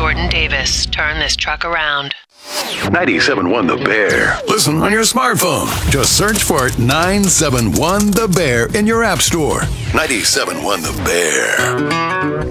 Jordan Davis turn this truck around. 97.1 The Bear. Listen on your smartphone. Just search for 971 The Bear in your app store. 97.1 The Bear.